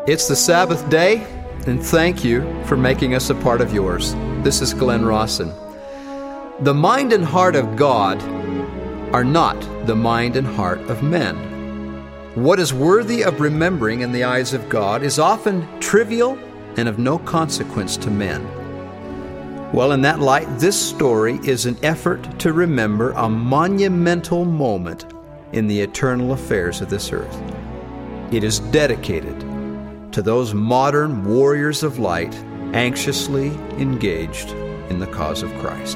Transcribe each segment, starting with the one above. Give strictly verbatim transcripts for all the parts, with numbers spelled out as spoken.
It's the Sabbath day, and thank you for making us a part of yours. This is Glenn Rawson. The mind and heart of God are not the mind and heart of men. What is worthy of remembering in the eyes of God is often trivial and of no consequence to men. Well, in that light, this story is an effort to remember a monumental moment in the eternal affairs of this earth. It is dedicated to those modern warriors of light anxiously engaged in the cause of Christ.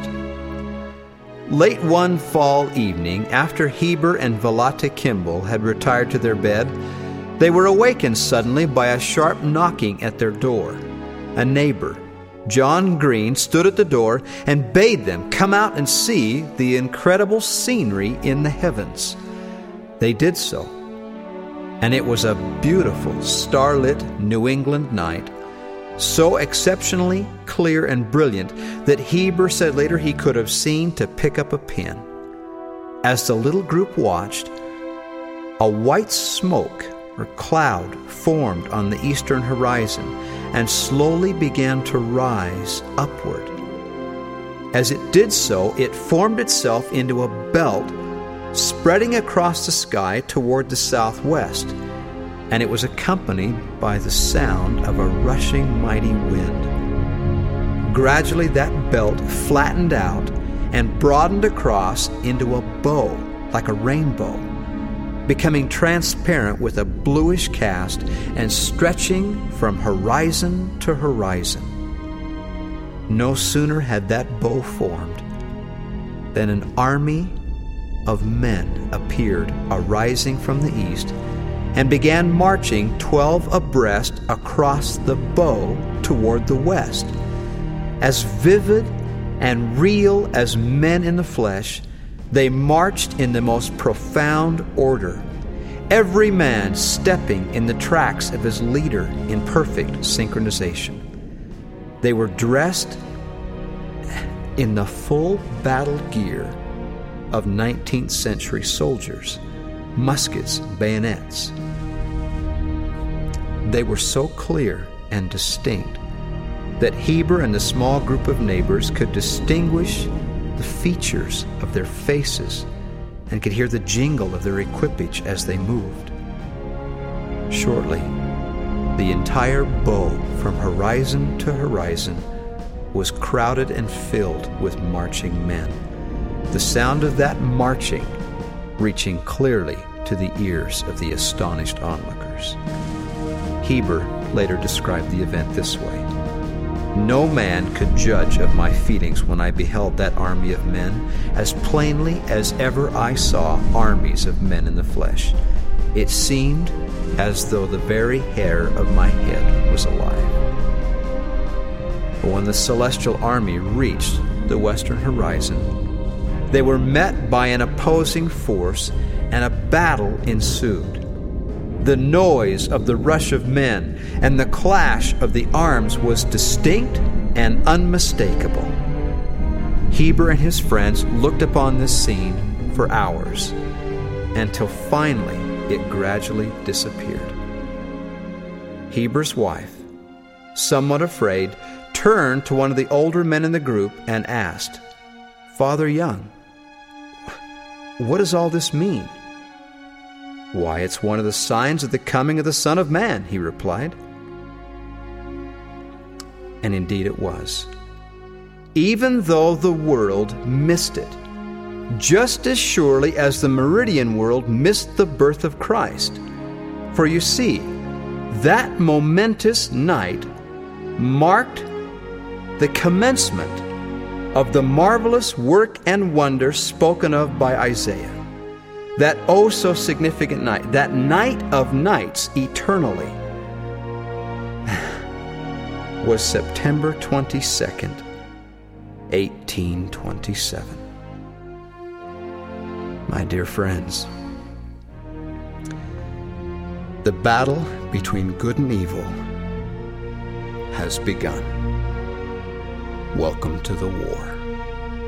Late one fall evening, after Heber and Vallata Kimball had retired to their bed, they were awakened suddenly by a sharp knocking at their door. A neighbor, John Green, stood at the door and bade them come out and see the incredible scenery in the heavens. They did so, and it was a beautiful, starlit New England night, so exceptionally clear and brilliant that Heber said later he could have seen to pick up a pin. As the little group watched, a white smoke or cloud formed on the eastern horizon and slowly began to rise upward. As it did so, it formed itself into a belt spreading across the sky toward the southwest, and it was accompanied by the sound of a rushing mighty wind. Gradually that belt flattened out and broadened across into a bow, like a rainbow, becoming transparent with a bluish cast and stretching from horizon to horizon. No sooner had that bow formed than an army of men appeared arising from the east and began marching twelve abreast across the bow toward the west. As vivid and real as men in the flesh, they marched in the most profound order, every man stepping in the tracks of his leader in perfect synchronization. They were dressed in the full battle gear of nineteenth century soldiers, muskets, bayonets. They were so clear and distinct that Heber and the small group of neighbors could distinguish the features of their faces and could hear the jingle of their equipage as they moved. Shortly, the entire bow from horizon to horizon was crowded and filled with marching men, the sound of that marching reaching clearly to the ears of the astonished onlookers. Heber later described the event this way: "No man could judge of my feelings when I beheld that army of men as plainly as ever I saw armies of men in the flesh. It seemed as though the very hair of my head was alive." But when the celestial army reached the western horizon, they were met by an opposing force, and a battle ensued. The noise of the rush of men and the clash of the arms was distinct and unmistakable. Heber and his friends looked upon this scene for hours, until finally it gradually disappeared. Heber's wife, somewhat afraid, turned to one of the older men in the group and asked, "Father Young, what does all this mean?" "Why, it's one of the signs of the coming of the Son of Man," he replied. And indeed it was. Even though the world missed it, just as surely as the Meridian world missed the birth of Christ. For you see, that momentous night marked the commencement of the marvelous work and wonder spoken of by Isaiah. That oh so significant night, that night of nights eternally, was September twenty-second, eighteen twenty-seven. My dear friends, the battle between good and evil has begun. Welcome to the war.